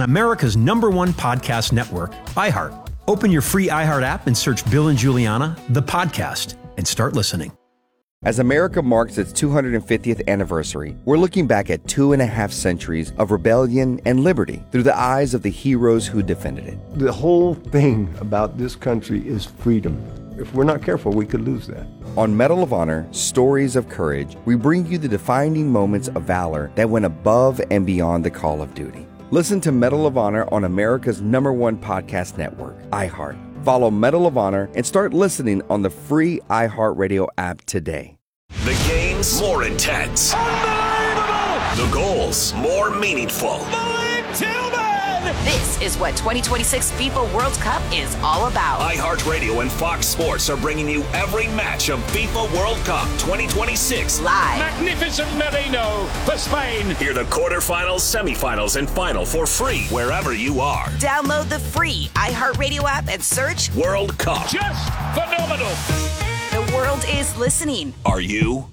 America's #1 podcast network, iHeart. Open your free iHeart app and search Bill and Juliana, the podcast, and start listening. As America marks its 250th anniversary, we're looking back at 2.5 centuries of rebellion and liberty through the eyes of the heroes who defended it. The whole thing about this country is freedom. If we're not careful, we could lose that. On Medal of Honor, Stories of Courage, we bring you the defining moments of valor that went above and beyond the call of duty. Listen to Medal of Honor on America's #1 podcast network, iHeart. Follow Medal of Honor and start listening on the free iHeartRadio app today. The games more intense. Unbelievable! The goals more meaningful. Malik Tillman! This is what 2026 FIFA World Cup is all about. iHeartRadio and Fox Sports are bringing you every match of FIFA World Cup 2026 live. Magnificent Merino for Spain. Hear the quarterfinals, semifinals, and final for free wherever you are. Download the free iHeartRadio app and search World Cup. Just phenomenal. The world is listening. Are you?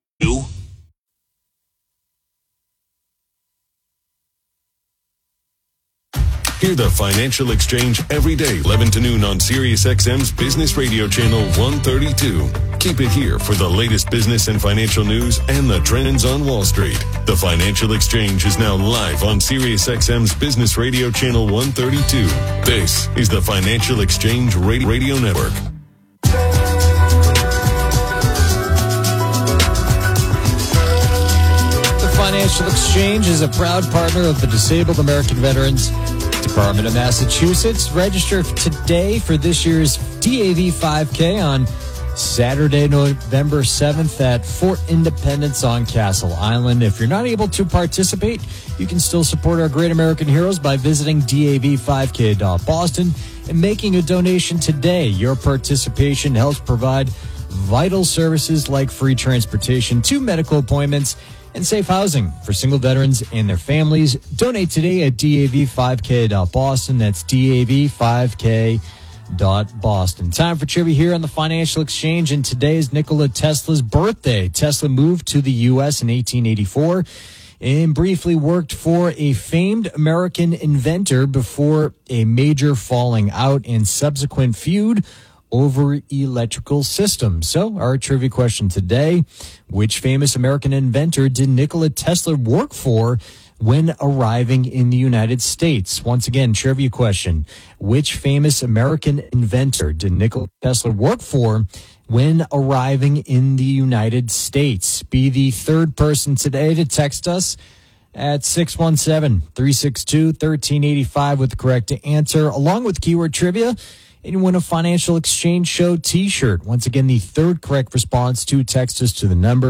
Hear the Financial Exchange every day, 11 to noon on SiriusXM's Business Radio Channel 132. Keep it here for the latest business and financial news and the trends on Wall Street. The Financial Exchange is now live on SiriusXM's Business Radio Channel 132. This is the Financial Exchange Radio Network. The Financial Exchange is a proud partner of the Disabled American Veterans Department of Massachusetts. Register today for this year's DAV 5K on Saturday, November 7th at Fort Independence on Castle Island. If you're not able to participate, you can still support our great American heroes by visiting DAV5K.Boston and making a donation today. Your participation helps provide vital services like free transportation to medical appointments and safe housing for single veterans and their families. Donate today at DAV5K.Boston. That's DAV5K.Boston. Time for trivia here on the Financial Exchange, and today is Nikola Tesla's birthday. Tesla moved to the U.S. in 1884 and briefly worked for a famed American inventor before a major falling out and subsequent feud over electrical systems. So our trivia question today: which famous American inventor did Nikola Tesla work for when arriving in the United States? Once again, trivia question: which famous American inventor did Nikola Tesla work for when arriving in the United States? Be the third person today to text us at 617-362-1385 with the correct answer, along with keyword trivia, and you win a Financial Exchange Show t-shirt. Once again, the third correct response to text us to the number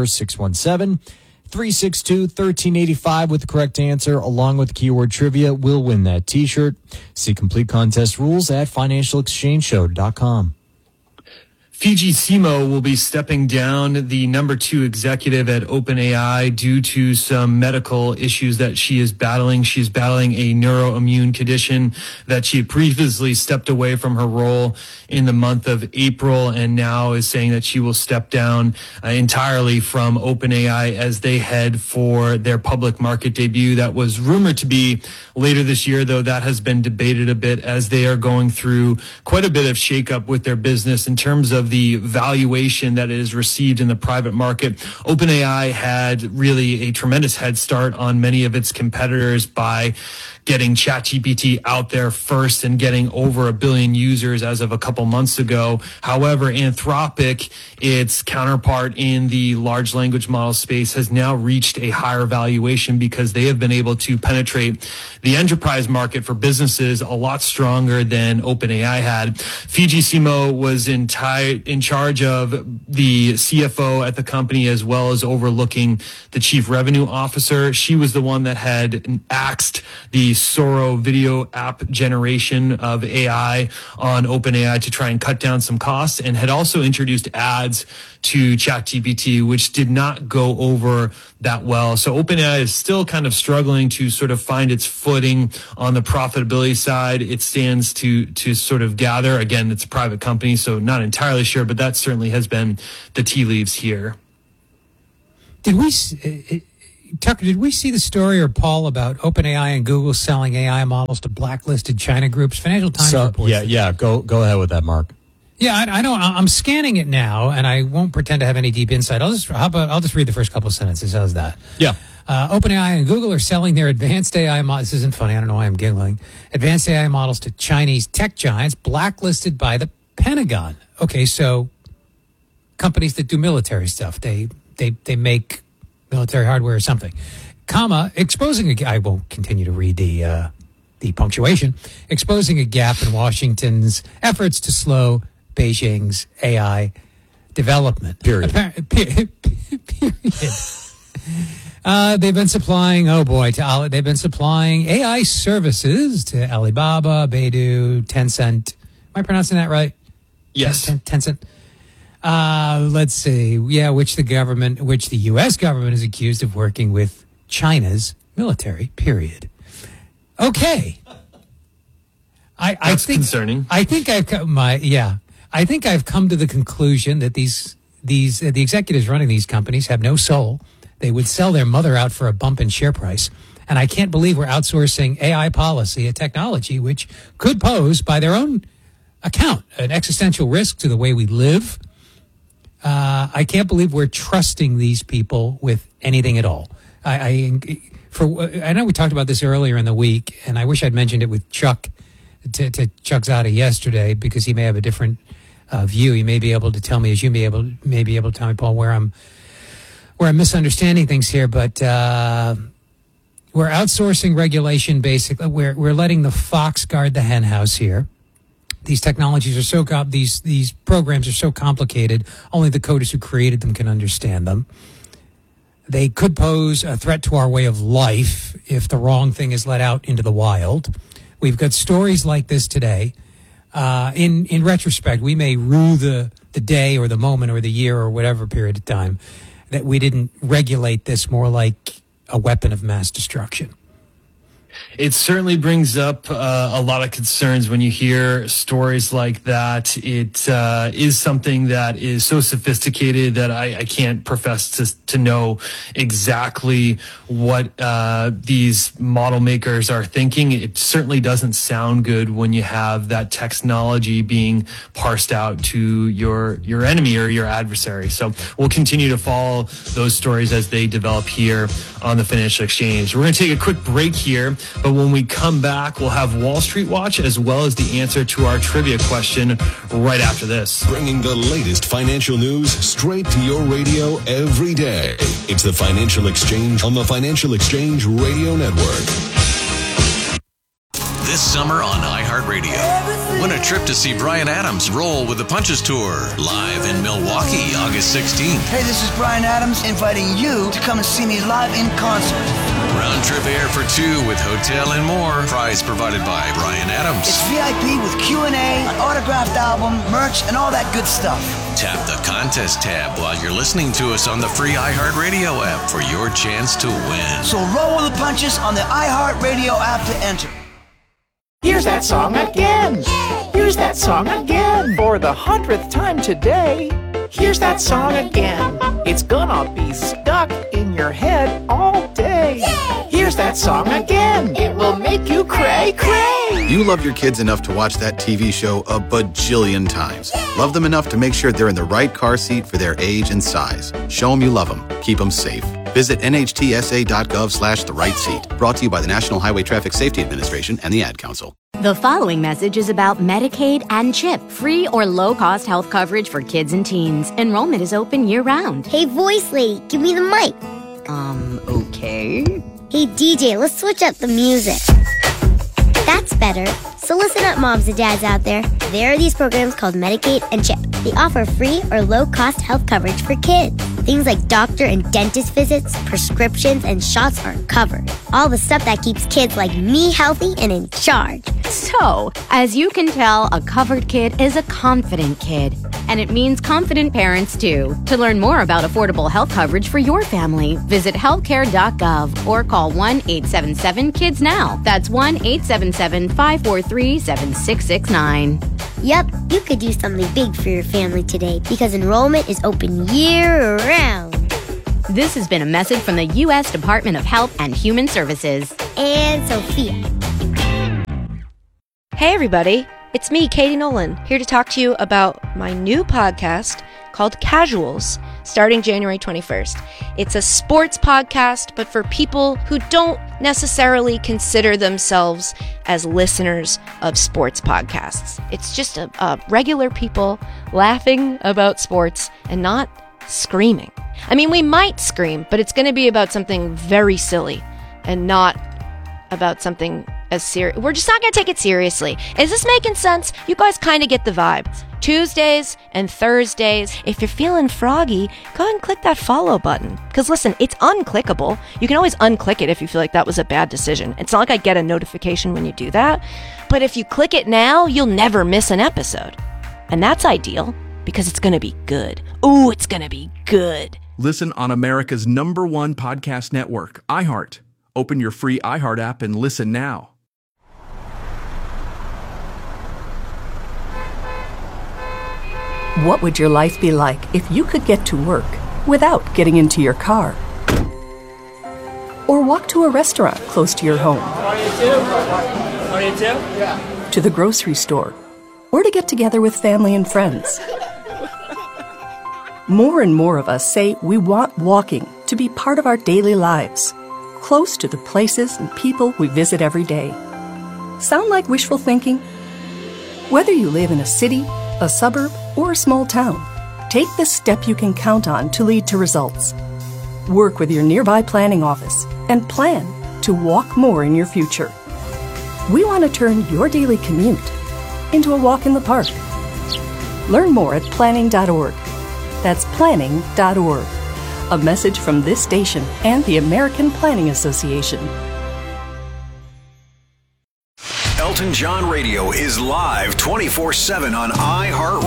617-362-1385 with the correct answer, along with keyword trivia, will win that t-shirt. See complete contest rules at financialexchangeshow.com. Fiji Simo will be stepping down, the number 2 executive at OpenAI, due to some medical issues that she is battling. She's battling a neuroimmune condition that she had previously stepped away from her role in the month of April, and now is saying that she will step down entirely from OpenAI as they head for their public market debut. That was rumored to be later this year, though that has been debated a bit as they are going through quite a bit of shakeup with their business in terms of the valuation that is received in the private market. OpenAI had really a tremendous head start on many of its competitors by getting ChatGPT out there first and getting over 1 billion users as of a couple months ago. However, Anthropic, its counterpart in the large language model space, has now reached a higher valuation because they have been able to penetrate the enterprise market for businesses a lot stronger than OpenAI had. Fiji Simo was in charge of the CFO at the company, as well as overlooking the chief revenue officer. She was the one that had axed the Sora video app generation of AI on OpenAI to try and cut down some costs, and had also introduced ads to ChatGPT, which did not go over that well. So OpenAI is still kind of struggling to sort of find its footing on the profitability side. It stands to sort of gather. Again, it's a private company, so not entirely sure, but that certainly has been the tea leaves here. Did we, Tucker, did we see the story or Paul about OpenAI and Google selling AI models to blacklisted China groups? Financial Times reports. Yeah. Go ahead with that, Mark. Yeah, I don't. I'm scanning it now, and I won't pretend to have any deep insight. I'll just read the first couple of sentences. How's that? Yeah. OpenAI and Google are selling their advanced AI models. This isn't funny. I don't know why I'm giggling. Advanced AI models to Chinese tech giants blacklisted by the Pentagon. Okay, so companies that do military stuff, they make military hardware or something. Exposing I won't continue to read the punctuation. Exposing a gap in Washington's efforts to slow Beijing's AI development. Period. They've been supplying, they've been supplying AI services to Alibaba, Baidu, Tencent. Am I pronouncing that right? Yes. Tencent. Let's see. Yeah, which the U.S. government is accused of working with China's military, period. Okay. That's concerning. I think I've come to the conclusion that the executives running these companies have no soul. They would sell their mother out for a bump in share price. And I can't believe we're outsourcing AI policy, a technology which could pose, by their own account, an existential risk to the way we live. I can't believe we're trusting these people with anything at all. I know we talked about this earlier in the week, and I wish I'd mentioned it with Chuck, to Chuck Zada yesterday, because he may have a different view. He may be able to tell me, as you may be able to tell me, Paul, where I'm misunderstanding things here. But we're outsourcing regulation. Basically, we're letting the fox guard the hen house here. These technologies are these programs are so complicated, only the coders who created them can understand them. They could pose a threat to our way of life if the wrong thing is let out into the wild. We've got stories like this today. In retrospect, we may rue the day or the moment or the year or whatever period of time that we didn't regulate this more like a weapon of mass destruction. It certainly brings up a lot of concerns when you hear stories like that. It is something that is so sophisticated that I can't profess to know exactly what these model makers are thinking. It certainly doesn't sound good when you have that technology being parsed out to your enemy or your adversary. So we'll continue to follow those stories as they develop here on the Financial Exchange. We're going to take a quick break here, but when we come back, we'll have Wall Street Watch as well as the answer to our trivia question right after this. Bringing the latest financial news straight to your radio every day. It's the Financial Exchange on the Financial Exchange Radio Network. This summer on iHeartRadio, win a trip to see Bryan Adams roll with the Punches Tour, live in Milwaukee, August 16th. Hey, this is Bryan Adams inviting you to come and see me live in concert. Round trip air for two with hotel and more. Prize provided by Bryan Adams. It's VIP with Q&A, an autographed album, merch, and all that good stuff. Tap the contest tab while you're listening to us on the free iHeartRadio app for your chance to win. So roll with the punches on the iHeartRadio app to enter. Here's that song again. Here's that song again. For the 100th time today. Here's that song again. It's gonna be stuck in your head all day. Here's that song again. It will make you cray, cray. You love your kids enough to watch that TV show a bajillion times. Love them enough to make sure they're in the right car seat for their age and size. Show them you love them. Keep them safe. Visit nhtsa.gov/the right seat. Brought to you by the National Highway Traffic Safety Administration and the Ad Council. The following message is about Medicaid and CHIP, free or low-cost health coverage for kids and teens. Enrollment is open year-round. Hey, voice lady, give me the mic. Okay. Hey, DJ, let's switch up the music. That's better. So listen up, moms and dads out there. There are these programs called Medicaid and CHIP. They offer free or low-cost health coverage for kids. Things like doctor and dentist visits, prescriptions, and shots are covered. All the stuff that keeps kids like me healthy and in charge. So, as you can tell, a covered kid is a confident kid. And it means confident parents, too. To learn more about affordable health coverage for your family, visit healthcare.gov or call 1-877-KIDS-NOW. That's 1-877-543-7669. Yep, you could do something big for your family today because enrollment is open year-round. This has been a message from the U.S. Department of Health and Human Services. And Sophia. Hey everybody, it's me, Katie Nolan, here to talk to you about my new podcast called Casuals, starting January 21st. It's a sports podcast, but for people who don't necessarily consider themselves as listeners of sports podcasts. It's just a regular people laughing about sports and not screaming. I mean, we might scream, but it's going to be about something very silly and not about something as serious. We're just not going to take it seriously. Is this making sense? You guys kind of get the vibe. Tuesdays and Thursdays. If you're feeling froggy, go ahead and click that follow button. Because listen, it's unclickable. You can always unclick it if you feel like that was a bad decision. It's not like I get a notification when you do that. But if you click it now, you'll never miss an episode. And that's ideal because it's going to be good. Ooh, it's going to be good. Listen on America's #1 podcast network, iHeart. Open your free iHeart app and listen now. What would your life be like if you could get to work without getting into your car? Or walk to a restaurant close to your home? To the grocery store? Or to get together with family and friends? More and more of us say we want walking to be part of our daily lives, close to the places and people we visit every day. Sound like wishful thinking? Whether you live in a city, a suburb, or a small town, take the step you can count on to lead to results. Work with your nearby planning office and plan to walk more in your future. We want to turn your daily commute into a walk in the park. Learn more at planning.org. That's planning.org. A message from this station and the American Planning Association. Elton John Radio is live 24/7 on iHeartRadio.